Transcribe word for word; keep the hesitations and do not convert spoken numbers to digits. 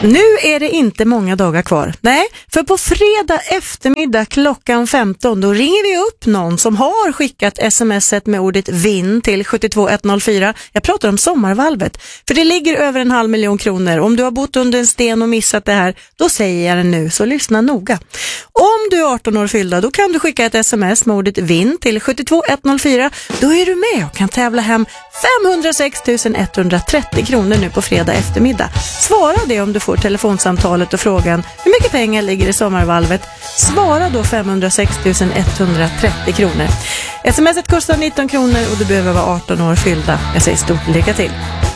Nu är det inte många dagar kvar. Nej, för på fredag eftermiddag klockan femton då ringer vi upp någon som har skickat smset med ordet vinn till sju två ett noll fyra. Jag pratar om sommarvalvet. För det ligger över en halv miljon kronor. Om du har bott under en sten och missat det här, då säger jag det nu, så lyssna noga. Om du är arton år fyllda, då kan du skicka ett sms med ordet vinn till sju två ett noll fyra. Då är du med och kan tävla hem femhundrasex tusen etthundratrettio kronor nu på fredag eftermiddag. Svara det om du får telefonsamtalet och frågan hur mycket pengar ligger i sommarvalvet. Svara då femhundrasex tusen etthundratrettio kronor. Smset kostar nitton kronor och du behöver vara arton år fyllda. Jag säger stort lycka till.